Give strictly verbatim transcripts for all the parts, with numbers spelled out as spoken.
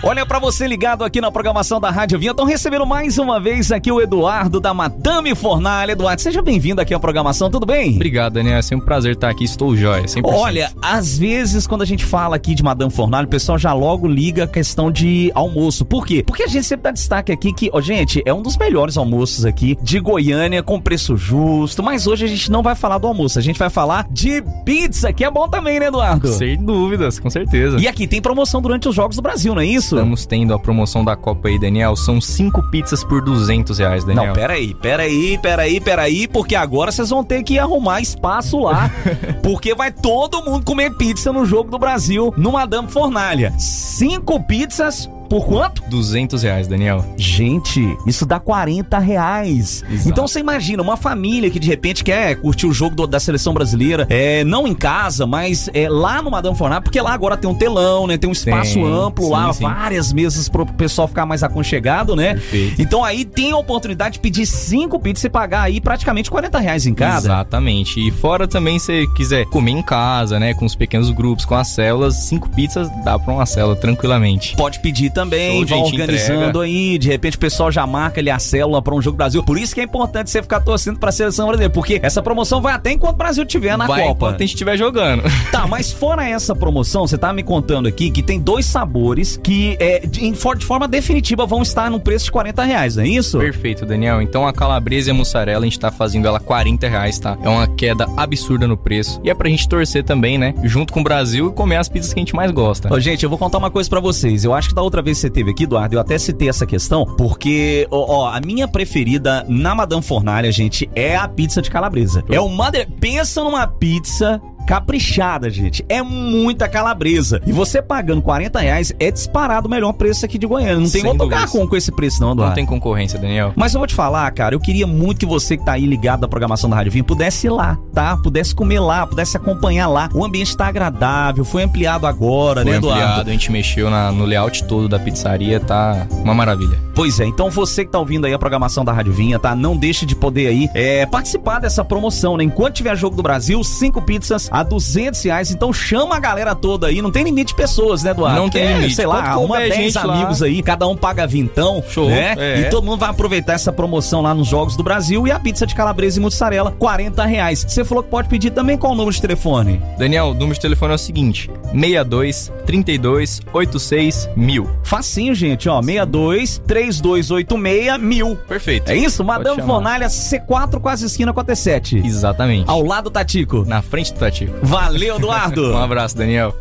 Olha, pra você ligado aqui na programação da Rádio Vinha, estão recebendo mais uma vez aqui o Eduardo da Madame Fornalha. Eduardo, seja bem-vindo aqui à programação, tudo bem? Obrigado, Daniel, é sempre um prazer estar aqui, estou jóia, cem por cento. Olha, às vezes quando a gente fala aqui de Madame Fornalha, o pessoal já logo liga a questão de almoço. Por quê? Porque a gente sempre dá destaque aqui que, ó, gente, é um dos melhores almoços aqui de Goiânia, com preço justo, mas hoje a gente não vai falar do almoço, a gente vai falar de pizza, que é bom também, né, Eduardo? Sem dúvidas, com certeza. E aqui tem promoção durante os Jogos do Brasil, não é isso? Estamos tendo a promoção da Copa aí, Daniel, são cinco pizzas por duzentos reais, Daniel. Não, peraí, peraí, peraí, peraí, porque agora vocês vão ter que arrumar espaço lá, porque vai todo mundo comer pizza no Jogo do Brasil, no Madame Fornalha. Cinco pizzas... Por quanto? duzentos reais, Daniel. Gente, isso dá quarenta reais. Exato. Então você imagina, uma família que de repente quer curtir o jogo do, da seleção brasileira, é, não em casa, mas é, lá no Madame Fornalha, porque lá agora tem um telão, né? Tem um espaço tem, amplo sim, lá, sim. várias mesas pro pessoal ficar mais aconchegado, né? Perfeito. Então aí tem a oportunidade de pedir cinco pizzas e pagar aí praticamente quarenta reais em cada. Exatamente. E fora também, se quiser comer em casa, né? Com os pequenos grupos, com as células, cinco pizzas dá pra uma célula tranquilamente. Pode pedir também. Também, vai organizando entrega. Aí, de repente o pessoal já marca ali a célula pra um jogo do Brasil. Por isso que é importante você ficar torcendo pra seleção brasileira, porque essa promoção vai até enquanto o Brasil estiver na vai Copa. Enquanto a gente estiver jogando. Tá, mas fora essa promoção, você tá me contando aqui que tem dois sabores que é, de, de forma definitiva vão estar no preço de quarenta reais, não é isso? Perfeito, Daniel. Então a calabresa e a mussarela a gente tá fazendo ela quarenta reais, tá? É uma queda absurda no preço. E é pra gente torcer também, né? Junto com o Brasil e comer as pizzas que a gente mais gosta. Ô, gente, eu vou contar uma coisa pra vocês. Eu acho que da outra vez que você teve aqui, Eduardo, eu até citei essa questão, porque, ó, ó, a minha preferida na Madame Fornalha, gente, é a pizza de calabresa. É uma... De... Pensa numa pizza... caprichada, gente. É muita calabresa. E você pagando quarenta reais é disparado o melhor preço aqui de Goiânia. Não tem Sem outro dúvidas. lugar com, com esse preço não, Eduardo. Não tem concorrência, Daniel. Mas eu vou te falar, cara, eu queria muito que você que tá aí ligado na programação da Rádio Vinha pudesse ir lá, tá? Pudesse comer lá, pudesse acompanhar lá. O ambiente tá agradável, foi ampliado agora, foi né, Eduardo? ampliado, a gente mexeu na, no layout todo da pizzaria, tá uma maravilha. Pois é, então você que tá ouvindo aí a programação da Rádio Vinha, tá? Não deixe de poder aí é, participar dessa promoção, né? Enquanto tiver Jogo do Brasil, cinco pizzas a duzentos reais. Então chama a galera toda aí, não tem limite de pessoas, né, Eduardo? Não tem é, limite. sei lá, arruma dez amigos lá aí, cada um paga vintão, show, né? É. E todo mundo vai aproveitar essa promoção lá nos Jogos do Brasil e a pizza de calabresa e mussarela, quarenta reais. Você falou que pode pedir também, qual o número de telefone? Daniel, o número de telefone é o seguinte, seis dois, três dois, oito seis, mil. Facinho, gente, ó, seis dois, três dois oito seis, mil. Perfeito. É isso? Madame Fornalha, C quatro, quase esquina com a T sete. Exatamente. Ao lado do Tatico. Na frente do Tatico. Valeu, Eduardo. Um abraço, Daniel.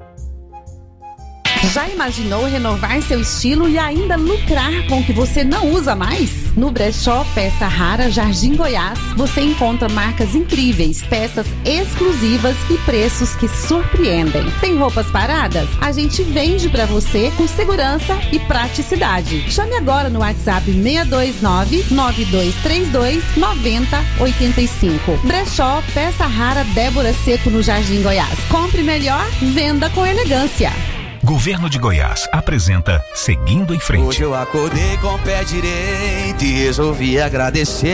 Já imaginou renovar seu estilo e ainda lucrar com o que você não usa mais? No Brechó Peça Rara Jardim Goiás, você encontra marcas incríveis, peças exclusivas e preços que surpreendem. Tem roupas paradas? A gente vende pra você com segurança e praticidade. Chame agora no WhatsApp seis dois nove, nove dois três dois, nove zero oito cinco. Brechó Peça Rara Débora Seco no Jardim Goiás. Compre melhor, venda com elegância. Governo de Goiás apresenta Seguindo em Frente. Hoje eu acordei com o pé direito e resolvi agradecer.